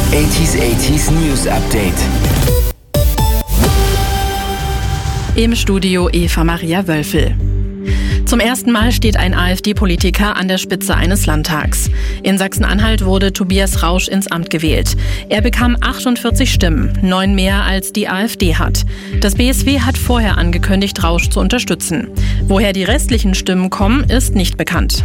80s News Update. Im Studio Eva Maria Wölfel. Zum ersten Mal steht ein AfD-Politiker an der Spitze eines Landtags. In Sachsen-Anhalt wurde Tobias Rausch ins Amt gewählt. Er bekam 48 Stimmen, 9 mehr als die AfD hat. Das BSW hat vorher angekündigt, Rausch zu unterstützen. Woher die restlichen Stimmen kommen, ist nicht bekannt.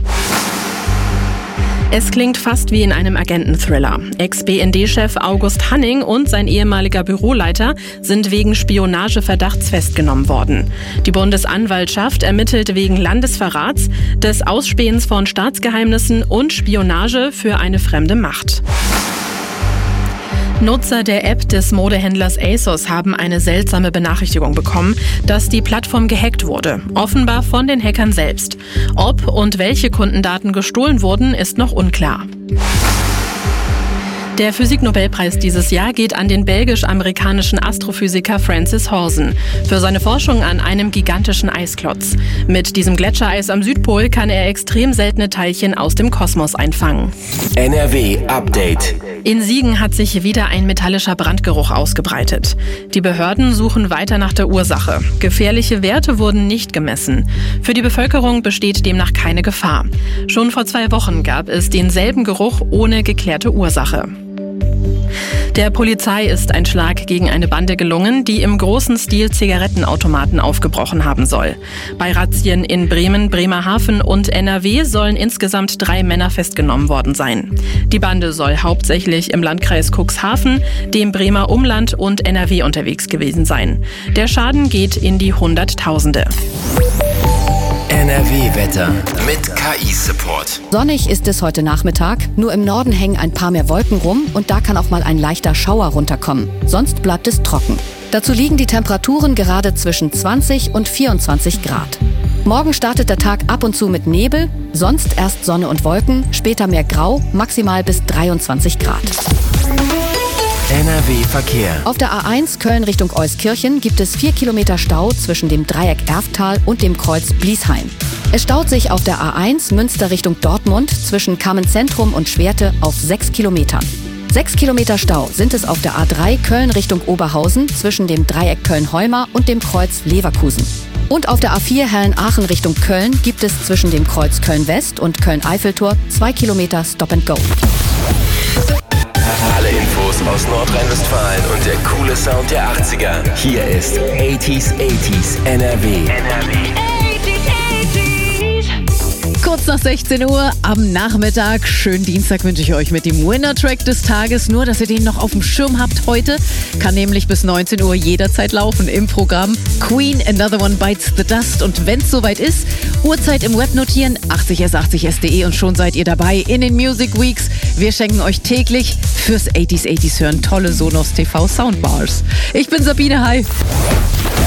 Es klingt fast wie in einem Agenten-Thriller. Ex-BND-Chef August Hanning und sein ehemaliger Büroleiter sind wegen Spionageverdachts festgenommen worden. Die Bundesanwaltschaft ermittelt wegen Landesverrats, des Ausspähens von Staatsgeheimnissen und Spionage für eine fremde Macht. Nutzer der App des Modehändlers ASOS haben eine seltsame Benachrichtigung bekommen, dass die Plattform gehackt wurde. Offenbar von den Hackern selbst. Ob und welche Kundendaten gestohlen wurden, ist noch unklar. Der Physiknobelpreis dieses Jahr geht an den belgisch-amerikanischen Astrophysiker Francis Horsen für seine Forschung an einem gigantischen Eisklotz. Mit diesem Gletschereis am Südpol kann er extrem seltene Teilchen aus dem Kosmos einfangen. NRW Update. In Siegen hat sich wieder ein metallischer Brandgeruch ausgebreitet. Die Behörden suchen weiter nach der Ursache. Gefährliche Werte wurden nicht gemessen. Für die Bevölkerung besteht demnach keine Gefahr. Schon vor 2 Wochen gab es denselben Geruch ohne geklärte Ursache. Der Polizei ist ein Schlag gegen eine Bande gelungen, die im großen Stil Zigarettenautomaten aufgebrochen haben soll. Bei Razzien in Bremen, Bremerhaven und NRW sollen insgesamt 3 Männer festgenommen worden sein. Die Bande soll hauptsächlich im Landkreis Cuxhaven, dem Bremer Umland und NRW unterwegs gewesen sein. Der Schaden geht in die Hunderttausende. NRW-Wetter mit KI-Support. Sonnig ist es heute Nachmittag, nur im Norden hängen ein paar mehr Wolken rum und da kann auch mal ein leichter Schauer runterkommen. Sonst bleibt es trocken. Dazu liegen die Temperaturen gerade zwischen 20 und 24 Grad. Morgen startet der Tag ab und zu mit Nebel, sonst erst Sonne und Wolken, später mehr Grau, maximal bis 23 Grad. NRW-Verkehr. Auf der A1 Köln Richtung Euskirchen gibt es 4 Kilometer Stau zwischen dem Dreieck Erftal und dem Kreuz Bliesheim. Es staut sich auf der A1 Münster Richtung Dortmund zwischen Kammenzentrum und Schwerte auf 6 Kilometern. 6 Kilometer Stau sind es auf der A3 Köln Richtung Oberhausen zwischen dem Dreieck Köln-Heumar und dem Kreuz Leverkusen. Und auf der A4 Hellen-Aachen Richtung Köln gibt es zwischen dem Kreuz Köln-West und Köln-Eiffeltor 2 Kilometer Stop and Go. Alle Infos aus Nordrhein-Westfalen und der coole Sound der 80er. Hier ist 80s NRW. Kurz nach 16 Uhr am Nachmittag. Schönen Dienstag wünsche ich euch mit dem Winner-Track des Tages. Nur, dass ihr den noch auf dem Schirm habt heute. Kann nämlich bis 19 Uhr jederzeit laufen im Programm. Queen, Another One Bites the Dust. Und wenn es soweit ist, Uhrzeit im Web notieren, 80s80s.de und schon seid ihr dabei in den Music Weeks. Wir schenken euch täglich fürs 80s hören tolle Sonos TV Soundbars. Ich bin Sabine, hi.